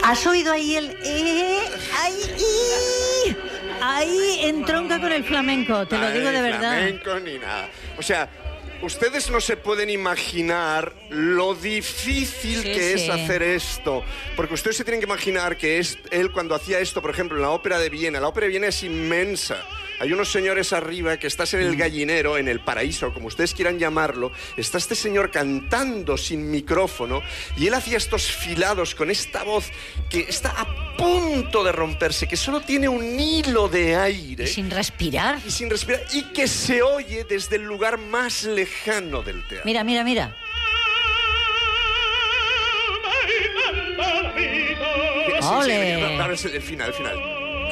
¿Has oído ahí el ahí entronca con el flamenco, te lo digo de verdad. Flamenco ni nada. O sea, ustedes no se pueden imaginar lo difícil que es hacer esto. Porque ustedes se tienen que imaginar que él cuando hacía esto, por ejemplo, en la Ópera de Viena. La Ópera de Viena es inmensa. Hay unos señores arriba que estás en el gallinero, en el paraíso, como ustedes quieran llamarlo. Está este señor cantando sin micrófono y él hacía estos filados con esta voz que está a punto de romperse, que solo tiene un hilo de aire. Y sin respirar. Y que se oye desde el lugar más lejano del teatro. Mira, mira, mira. ¡Ole! Sí, el final.